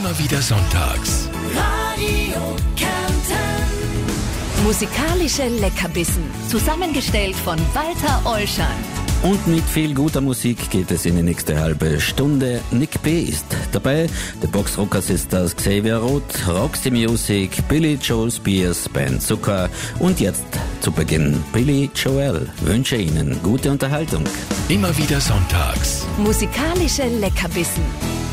Immer wieder sonntags. Radio Kärnten. Musikalische Leckerbissen, zusammengestellt von Walter Ollschan. Und mit viel guter Musik geht es in die nächste halbe Stunde. Nick B. ist dabei, The Boxrocker Sisters, Xavier Roth, Roxy Music, Billy Joel Spears, Band Zucker und jetzt zu Beginn Billy Joel. Wünsche Ihnen gute Unterhaltung. Immer wieder sonntags. Musikalische Leckerbissen.